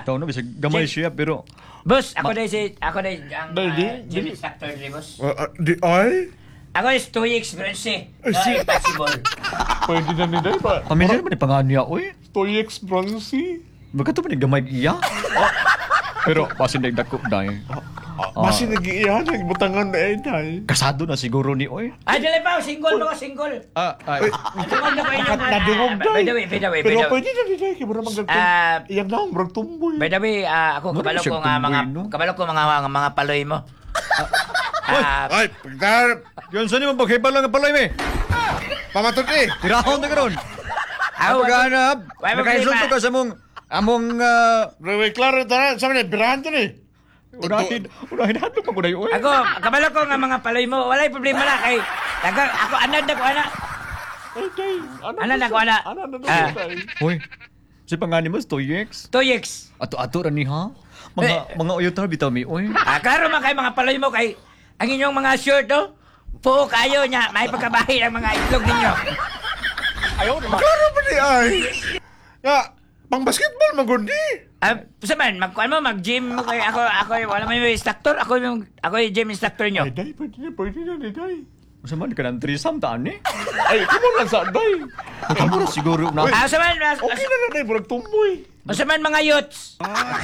Ikaw na, bisag gamay siya, pero... Boss, ako na ang Day, gym instructor ni boss. Di ay? Ako is 2 weeks, Bronze. No, si- impossible. Pwede na ni Day ba? Pamilya naman yung pangalan niya, uy. 2x bronzy. Baga ito ba ni gamay iya? Pero, pasin na dako, day. Masin nag-iihan, nagbutangan na eh, Day. Kasado na siguro ni, uy. Ay, dali pa, single mo, single. Ay. Single na ko inyong... Nadungog, Day. By the way. Pero pwede na ni Day, kaya mo naman Ah, iyang naong brag tumboy. By the way, ako, Muna kabalo siya ko nga tumboy, no? mga paloy mo. Ay, pagdar, Yun, saan naman paghipa lang ang paloy, me? pamatod eh. Tirahon na karon. Ako, Paghanap. Why mo Nakainsulto problema? ka sa among... Bro, klaro ito sa mga birahan to eh. Unahin hatlo pa ko na yun. Ako, kabalo ko nga mga paloy mo, walay problema na kay ako anad na ko ana. Ay, Day. Ano na ko ana? Ano na Ah. Day? Hoy, si pangani mo, Stoyex. 2 weeks. Ato-ato ra ni ha? Mga uyutar bitaw mi, oy. Klaro man kay mga paloy mo kay ang inyong mga shirt oh. Puo kayo niya, may pagkabahay ang mga itlog ninyo. Klaro ba ni ay? Nga, pang basketball magundi. Saman, magkuan mo, mag-gym mo kay ako wala may instructor, ako yung gym instructor nyo. Ay, Day, pwede na ni Day. Sa man ka ng threesome taan eh. Ay, kamo lang sa Day. Kamu na siguro na. Saman, Okay na Day, brag tumboy. saman mga youths.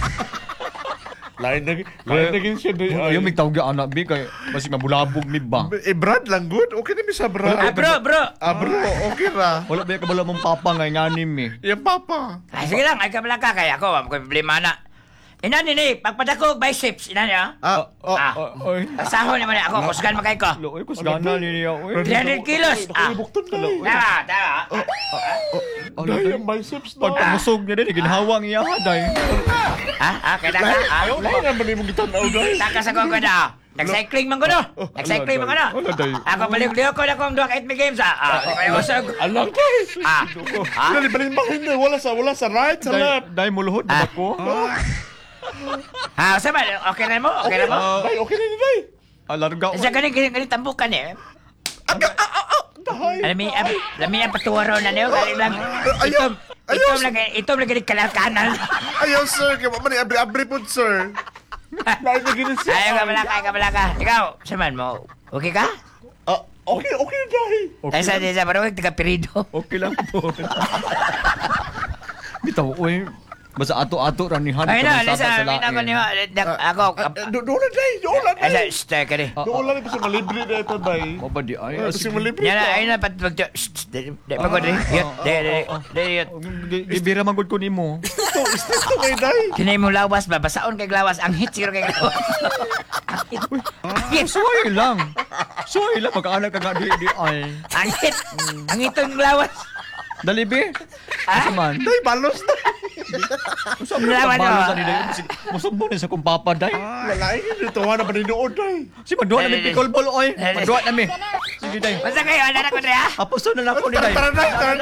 Lain na siya Day. Ay. Ayaw may tawag yung anak, bi, kay masig mabulabog mi ba? Eh, Brad lang good. Okay na mi sa Brad. Bro. Bro, okay ra. Wala ba yung kabala mong papa nga nganim eh. Yan, Papa. Sige lang, ay kabala ka kay ako, may problema na. Ina ni, pagpadako biceps, ina niya. Oy. Sahon naman ako, kusgan makay ko. Loy, kus gana ni niya, oy. 300 kilos. Bukton Day. Tama. Day, ang biceps na. Pagpamusog niya din, ginhawang iya ha, day. Kaya ka. Lain naman yung gitanaw, Day. Takas ako ko na. Nag-cycling man ko no. Nag-cycling man ko no. Wala, day. Ako balik-liok ko na kung duha ka games May usog. Alam, Day. Ha? Dali, balimbahin na. Wala sa right, sa left. Day, muluhod na ko. Sama, okay na mo? Okay na mo? Day, okay na ni Day. Alarga. Sa ganing tambukan eh. Day. Lami ang patuwaro na niyo. Galing lang. Itom lang galing kalakanan. Ayaw, sir. Kaya man, abri po, sir. Lain na gini siya. Ayaw ka ka. Ikaw, saman mo. Okay ka? Okay na, Day. Ay sa parang taga-pirido. Okay lang po. Bitaw, oy. Basta ato-ato ranihan Ay na, sa lisa, lain. ako niyo. Ako, Doon na, Day. Doon na, Day. stay ka rin. Doon lang kasi malibre na ito, Day. Maba di ay. Kasi malibre Yan na, ka. ayun na, pagod rin. Yut. Ibira magud ko nimo. Ito kay Day. Kinay mo lawas, babasaon kay lawas. Ang hit siguro kay lawas. Suway lang. Suway lang magkaanak ka nga di ay. Ang hit. Ang hitong lawas. Dali be. Man. Day, balos na. Usab Lawan na mo. sa ni day. Musumbo ni sa kung papa day. Lalaki, ito na pa rin noon, Day. Si madua na mi pickle ball oy. Madua na mi. Sige day. Basta kayo, anak ko rin ha? Apuso na lang ko ni day. Tara, Day.